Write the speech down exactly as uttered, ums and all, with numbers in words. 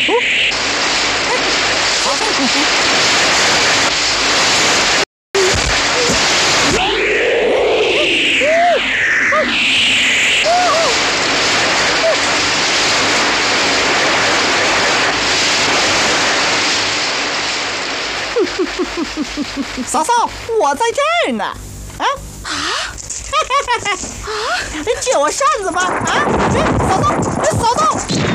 嫂嫂，我在这儿呢。啊啊！啊！借我扇子吧！啊！嫂嫂，嫂嫂。